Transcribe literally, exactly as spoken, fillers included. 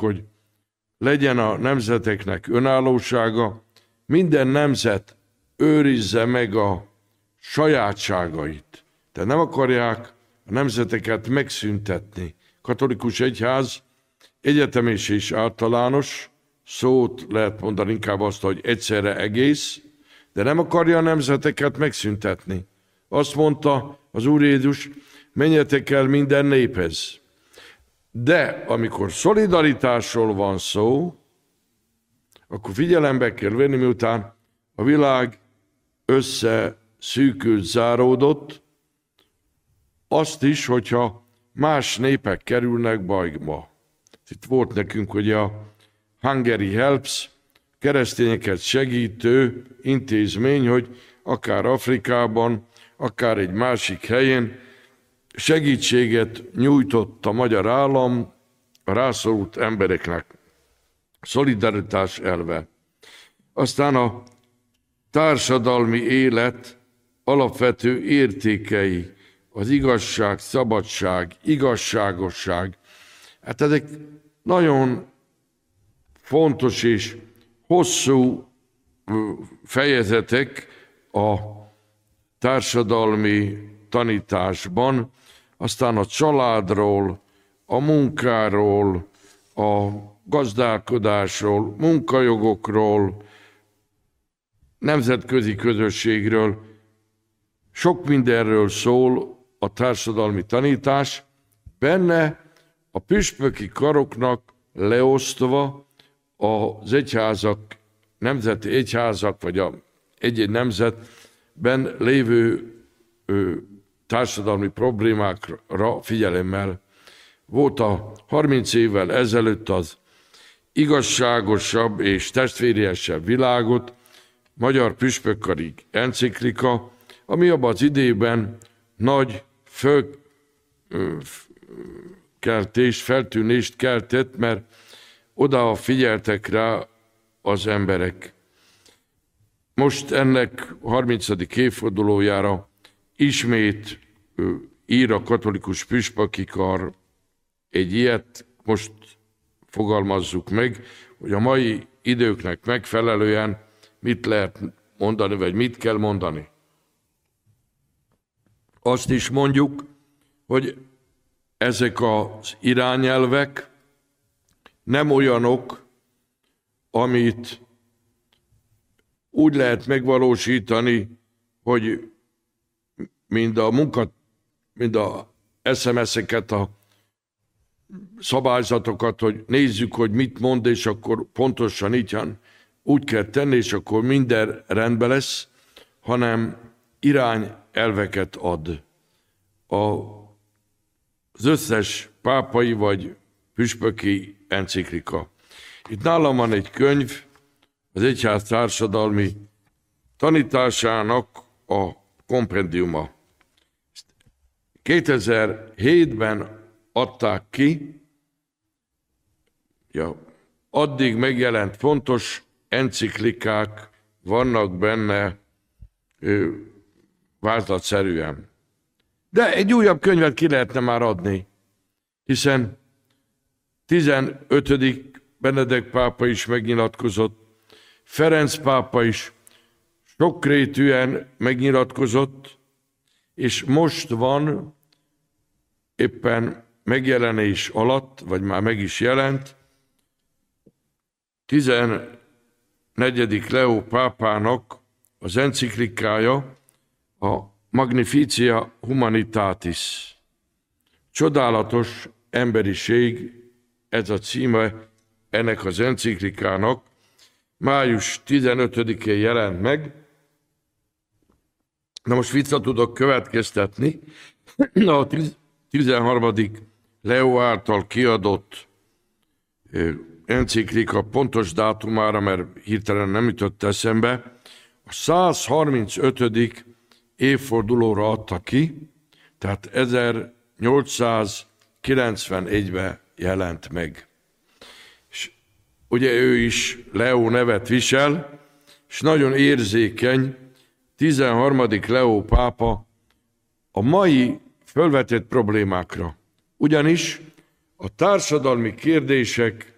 hogy legyen a nemzeteknek önállósága, minden nemzet őrizze meg a sajátságait. Tehát nem akarják a nemzeteket megszüntetni. Katolikus egyház egyetemes és általános, szót lehet mondani inkább azt, hogy egyszerre egész, de nem akarja a nemzeteket megszüntetni. Azt mondta az Úr Jézus, menjetek el minden néphez. De amikor szolidaritásról van szó, akkor figyelembe kell venni, miután a világ összeszűkült, záródott, azt is, hogyha más népek kerülnek bajba. Itt volt nekünk ugye a Hungary Helps, keresztényeket segítő intézmény, hogy akár Afrikában, akár egy másik helyen segítséget nyújtott a magyar állam a rászorult embereknek. Szolidaritás elve. Aztán a társadalmi élet alapvető értékei, az igazság, szabadság, igazságosság. Hát ezek nagyon fontos és hosszú fejezetek a társadalmi tanításban, aztán a családról, a munkáról, a gazdálkodásról, munkajogokról, nemzetközi közösségről, sok mindenről szól a társadalmi tanítás, benne a püspöki karoknak leosztva az egyházak, nemzeti egyházak, vagy a egy-egy nemzetben lévő ö, társadalmi problémákra figyelemmel. Volt a harminc évvel ezelőtt az igazságosabb és testvériesebb világot, Magyar Püspökkarig enciklika, ami abban az időben nagy fölkeltést, feltűnést keltett, mert oda figyeltek rá az emberek. Most ennek harmincadik évfordulójára ismét ír a katolikus püspöki kar egy ilyet, most fogalmazzuk meg, hogy a mai időknek megfelelően mit lehet mondani, vagy mit kell mondani. Azt is mondjuk, hogy ezek az irányelvek nem olyanok, amit úgy lehet megvalósítani, hogy mind a munka, mind a es em es-eket, a szabályzatokat, hogy nézzük, hogy mit mond, és akkor pontosan így úgy kell tenni, és akkor minden rendben lesz, hanem irányelveket ad. A, az összes pápai vagy püspöki enciklika. Itt nálam van egy könyv, az egyház társadalmi tanításának a kompendiuma. kétezer-hétben adták ki, ja, addig megjelent fontos enciklikák vannak benne ö, vázlatszerűen. De egy újabb könyvet ki lehetne már adni, hiszen tizenötödik Benedek pápa is megnyilatkozott, Ferenc pápa is sokrétűen megnyilatkozott, és most van éppen megjelenés alatt, vagy már meg is jelent, tizennegyedik Leó pápának az enciklikája, a Magnificia Humanitatis. Csodálatos emberiség, ez a címe ennek az enciklikának, május tizenötödikén jelent meg. Na most vissza tudok következtetni, a tizenharmadik Leó által kiadott enciklika pontos dátumára, mert hirtelen nem jutott eszembe, a száz harmincötödik évfordulóra adta ki, tehát ezernyolcszázkilencvenegyben jelent meg. És ugye ő is Leó nevet visel, és nagyon érzékeny, tizenharmadik Leó pápa a mai fölvetett problémákra. Ugyanis a társadalmi kérdések